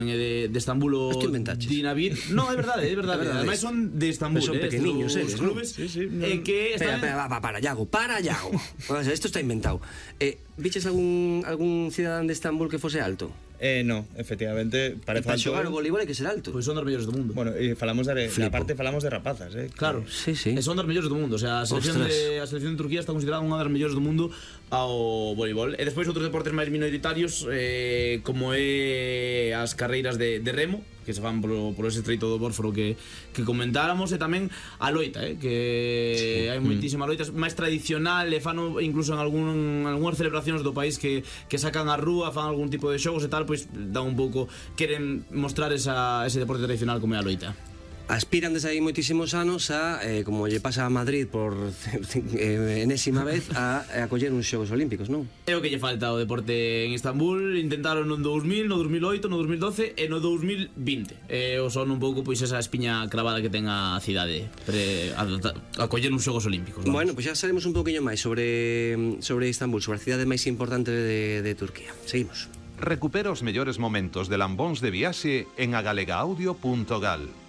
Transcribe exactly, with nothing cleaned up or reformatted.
de, de Estambul o Dinavir. No, é verdade, é verdade. Ademais son de Estambul, son pequeniños, os clubes que Espera, espera, va, para, Iago, para, Iago. Isto está inventado. Viches algún algún cidadán de Estambul que fose alto? Eh, no, efectivamente, parece para alto. xogar o voleibol hai que ser alto. Pois son dos mellores do mundo. Bueno, e falamos de, de aparte falamos de rapazas, eh. Claro. Sí, sí. E son dos mellores do mundo, o sea, a selección de a selección de Turquía está considerada unha das mellores do mundo ao voleibol. E despois outros deportes máis minoritarios eh, como é as carreiras de, de remo, que se fan polo, polo ese estreito do Bósforo que, que comentáramos, e tamén a loita, eh, que sí. Hai moitísima loita máis tradicional, e fan incluso en algún, algunhas celebracións do país que, que sacan a rúa, fan algún tipo de xogos e tal, pois dan un pouco, queren mostrar esa, ese deporte tradicional como é a loita. Aspiran desde aí moitísimos anos a, eh, como lle pasa a Madrid por eh, enésima vez, a, a coller uns Xogos Olímpicos, non? É o que lle falta ao deporte en Estambul. Intentaron no dous mil, no dous mil oito, no dous mil doce e no dous mil vinte. E o son un pouco pois esa espiña cravada que ten a cidade pre, a, a coller uns Xogos Olímpicos, vamos. Bueno, pois pues xa sabemos un pouquiño máis sobre, sobre Estambul, sobre a cidade máis importante de, de Turquía. Seguimos. Recupera os mellores momentos de Lambóns de Viaxe en agalegaaudio punto gal.